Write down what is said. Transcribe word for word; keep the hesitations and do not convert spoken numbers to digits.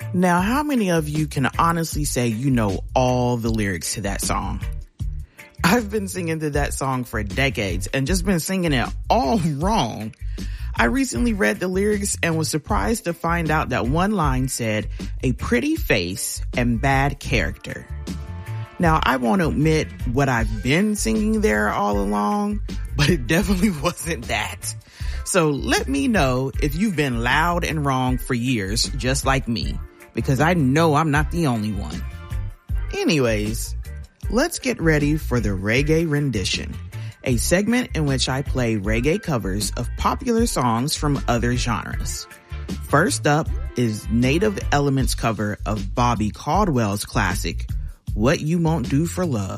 Now, how many of you can honestly say you know all the lyrics to that song? I've been singing to that song for decades and just been singing it all wrong. I recently read the lyrics and was surprised to find out that one line said, "a pretty face and bad character." Now, I won't admit what I've been singing there all along, but it definitely wasn't that. So let me know if you've been loud and wrong for years, just like me, because I know I'm not the only one. Anyways, let's get ready for the Reggae Rendition, a segment in which I play reggae covers of popular songs from other genres. First up is Native Elements' cover of Bobby Caldwell's classic, "What You Won't Do for Love."